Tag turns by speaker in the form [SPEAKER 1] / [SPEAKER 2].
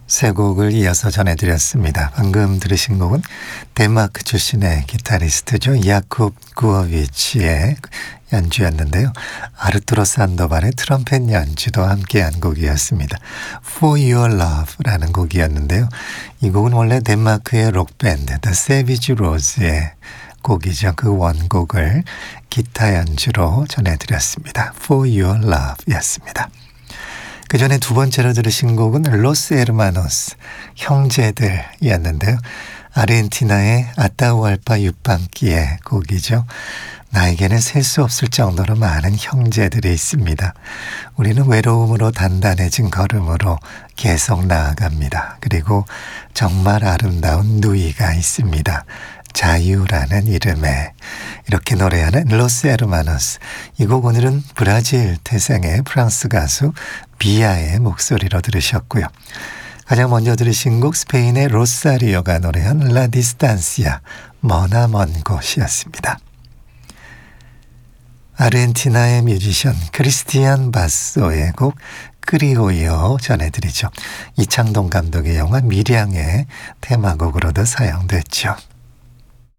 [SPEAKER 1] 세 곡을 이어서 전해드렸습니다. 방금 들으신 곡은 덴마크 출신의 기타리스트죠. 야콥 구어비치의 연주였는데요. 아르투로 산도발의 트럼펫 연주도 함께한 곡이었습니다. For Your Love라는 곡이었는데요. 이 곡은 원래 덴마크의 록밴드 The Savage Rose의 곡이죠. 그 원곡을 기타 연주로 전해드렸습니다. For Your Love였습니다. 그 전에 두 번째로 들으신 곡은 로스 에르마노스, 형제들이었는데요. 아르헨티나의 아타우알파 유판기의 곡이죠. 나에게는 셀 수 없을 정도로 많은 형제들이 있습니다. 우리는 외로움으로 단단해진 걸음으로 계속 나아갑니다. 그리고 정말 아름다운 누이가 있습니다. 자유라는 이름에. 이렇게 노래하는 로스 에르마노스. 이 곡 오늘은 브라질 태생의 프랑스 가수 비아의 목소리로 들으셨고요. 가장 먼저 들으신 곡 스페인의 로사리오가 노래한 라 디스탄시아, 머나먼 곳이었습니다. 아르헨티나의 뮤지션 크리스티안 바소의 곡 크리오요 전해드리죠. 이창동 감독의 영화 밀양의 테마곡으로도 사용됐죠.